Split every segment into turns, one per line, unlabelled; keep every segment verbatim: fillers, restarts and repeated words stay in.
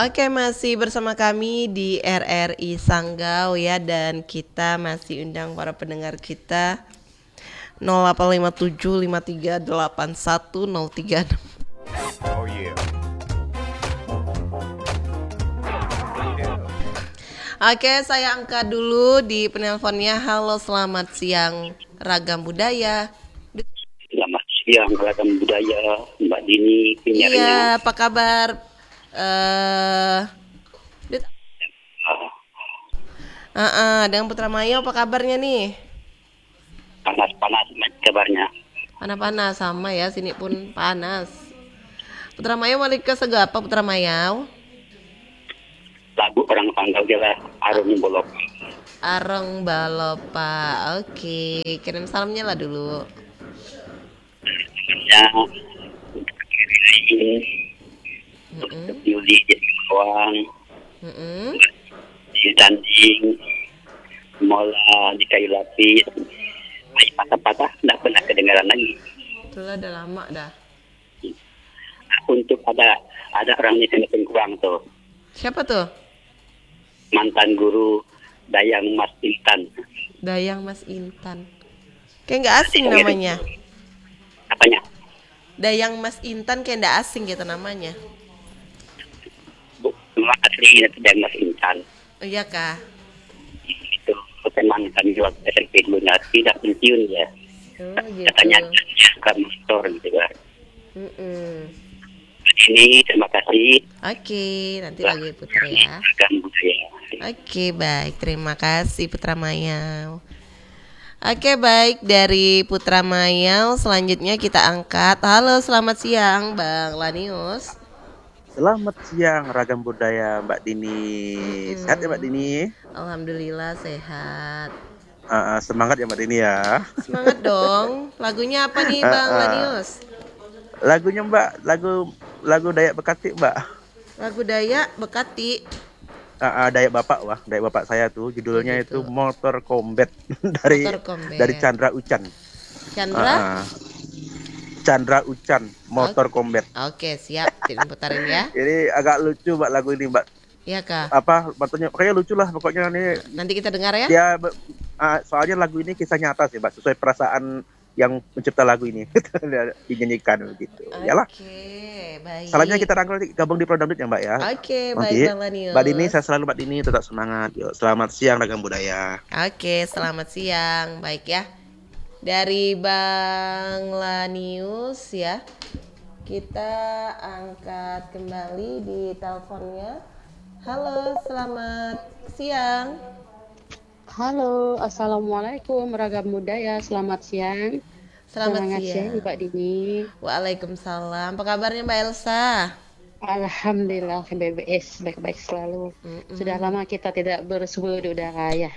Oke, masih bersama kami di R R I Sanggau ya, dan kita masih undang para pendengar kita nol delapan lima tujuh lima tiga delapan satu nol tiga enam. Oh yeah. Oke, saya angkat dulu di penelponnya. Halo, selamat siang Ragam Budaya.
Selamat siang Ragam Budaya, Mbak Dini penyiarnya.
Iya, apa kabar? Eh, uh, uh, uh, dengan Putra Mayo apa kabarnya nih?
Panas-panas kabarnya.
Panas-panas sama ya, sini pun panas. Putra Mayo balik ke Segapa, Putra Mayo.
Lagu orang Panggau jelas Arung Balopa.
Arung Balopa. Oke, kirim salamnya lah dulu.
Ya, untuk kiri untuk Yuli jadi Mawang, di Tanding, Mola di Kayu Lapis, ay patah-patah tidak pernah kedengaran lagi.
Itulah udah lama dah.
Untuk ada ada orang di sini kurang tuh.
Siapa tuh?
Mantan guru Dayang Mas Intan.
Dayang Mas Intan. Kayak nggak asing namanya.
Apanya?
Dayang Mas Intan kayak nggak asing gitu namanya.
Memang asli Dayang Mas Intan.
Oh iya kah?
Itu teman kami jual S M P dulunya tidak pensiun ya.
Oh gitu.
Katanya suka motor gitu kan.
Mm-mm.
Ini terima kasih.
Oke, nanti lagi Putra ya. Oke, baik. Terima kasih Putra Mayau. Oke, baik, dari Putra Mayau selanjutnya kita angkat. Halo, selamat siang Bang Lanius.
Selamat siang Ragam Budaya Mbak Dini. Mm-hmm. Sehat ya Mbak Dini?
Alhamdulillah sehat.
Uh, uh, semangat ya Mbak Dini ya.
Semangat dong. Lagunya apa nih Bang uh, uh. Lanius?
Lagunya Mbak, lagu lagu Dayak Bekati Mbak.
Lagu Dayak Bekati.
Uh, uh, Dayak Bapak wah, Dayak Bapak saya tuh judulnya gitu. Itu Motor Combat dari Motor Combat. Dari Chandra Ucan.
Chandra? Uh, uh.
Chandra Ucan, Motor okay. Combat.
Oke, siap. Kita putarin ya.
Ini agak lucu Mbak lagu ini Mbak.
Iya kah?
Apa batunya? Kayaknya lucu lah pokoknya nih.
Nanti kita dengar ya.
Ya, uh, soalnya lagu ini kisah nyata sih Mbak, sesuai perasaan yang mencipta lagu ini dinyanyikan begitu.
Oke,
yalah.
Baik.
Salahnya kita rangkul gabung di Prodamdut ya Mbak ya.
Oke, baik Bang Lanius.
Mbak Dini, saya selalu Mbak Dini tetap semangat. Yuk, selamat siang Ragam Budaya.
Oke, selamat siang. Baik ya. Dari Bang Lanius ya. Kita angkat kembali di teleponnya. Halo, selamat siang.
Halo, assalamualaikum Ragam Budaya, selamat siang.
Selamat,
selamat
siang.
siang Mbak Dini.
Waalaikumsalam. Apa kabarnya Mbak Elsa?
Alhamdulillah B B S baik-baik selalu. Mm-mm. Sudah lama kita tidak bersua di udara ya.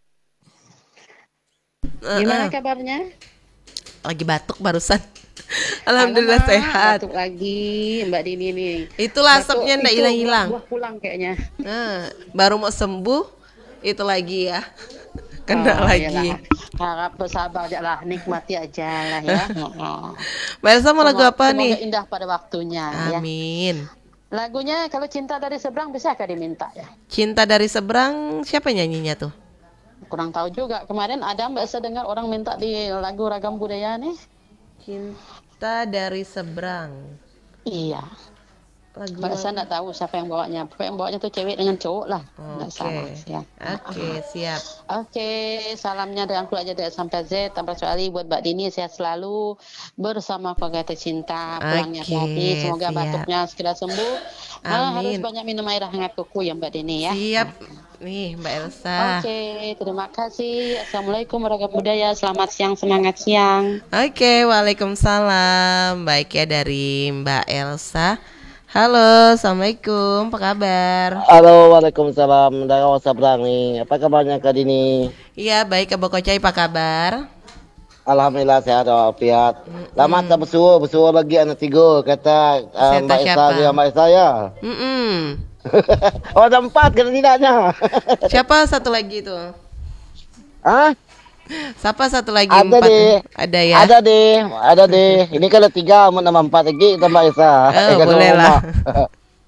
Gimana uh-uh. kabarnya?
Lagi batuk barusan. Alhamdulillah Alamak, sehat.
Batuk lagi Mbak Dini nih.
Itu asapnya ndak hilang-hilang.
Buah pulang kayaknya.
Nah, baru mau sembuh. Itu lagi ya, kena oh, lagi.
Iyalah. Harap bersabar aja lah, nikmati aja lah ya.
Mbak Elsa mau lagu apa
semoga
nih?
Semoga indah pada waktunya.
Amin.
Ya. Lagunya kalau Cinta Dari Seberang bisa kah diminta ya?
Cinta Dari Seberang siapa nyanyinya tuh?
Kurang tahu juga. Kemarin ada Mbak Elsa dengar orang minta di lagu Ragam Budaya nih.
Cinta Dari Seberang.
Iya. Mbak Elsa nggak tahu siapa yang bawanya. Pokoknya yang bawanya tuh cewek dengan cowok lah. Nggak
okay.
salah ya.
Oke, okay, siap.
Oke, okay, salamnya dirangkul aja dari sampai Z tanpa kecuali buat Mbak Dini, sehat selalu bersama keluarga tercinta. Pulangnya
okay,
hati, semoga siap. Batuknya segera sembuh.
Amin.
Harus banyak minum air hangat kuku ya Mbak Dini ya.
Siap. Nih Mbak Elsa.
Oke, okay, terima kasih. Assalamualaikum warahmatullahi wabarakatuh. Selamat siang, semangat siang.
Oke, okay, waalaikumsalam. Baik ya dari Mbak Elsa. Halo, assalamualaikum, apa kabar?
Halo, waalaikumsalam. Dari Seberang nih. Apa kabarnya Kak Dini?
Iya, baik. Abang Kocai, apa kabar?
Alhamdulillah sehat walafiat. Mm-hmm. Lama tak bersuara, bersuara lagi anak tiga kata uh, Mbak Esa dia Mbak Esa ya.
Mm-mm.
Oh, ada empat kata tidaknya.
Siapa satu lagi itu?
Hah?
Siapa satu lagi?
Ada
empat?
deh.
Ada ya?
Ada deh, ada deh. Ini kalau tiga, mau nama empat lagi tambah Esa.
Oh, boleh lah.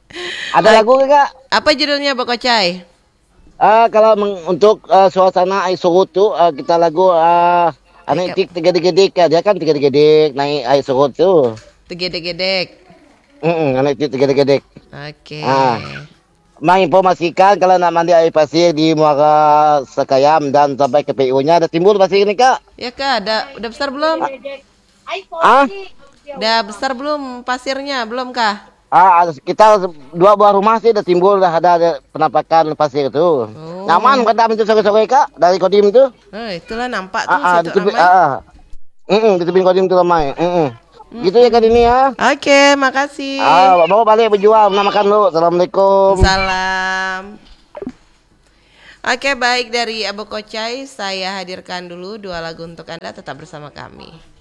Ada lagu nggak Kak?
Apa judulnya Bang Kocai?
Ah, kalau meng- untuk ah, suasana air surut tuh ah, kita lagu ah,
Baik,
anak tik tiga digedik ya, dia kan tiga digedik naik air surut tuh.
Tegedek-gedek.
Mm anak tik tiga digedik.
Oke.
Ah, menginformasikan kalau nak mandi air pasir di Muara Sekayam dan sampai ke P U-nya ada timbul pasir ini Kak.
Ya Kak, ada udah besar belum?
Ah,
Udah besar belum pasirnya? Belum Kah?
ah ada kita dua buah rumah sih ada timbul dah ada, ada penampakan pasir itu.
Oh.
Nyaman kata itu sore-sore Kak dari Kodim itu.
Oh, itulah nampak tuh
Ah, ah, di
situ
tebing,
ramai.
ah, ah. Mm-mm, di tebing Kodim itu ramai. Mm-mm. Gitu ya Kak ini ya.
Oke, makasih.
Ah, bawa balik berjual, nak makan dulu. Assalamualaikum.
Salam. Oke, baik dari Abu Kocai saya hadirkan dulu dua lagu untuk Anda, tetap bersama kami.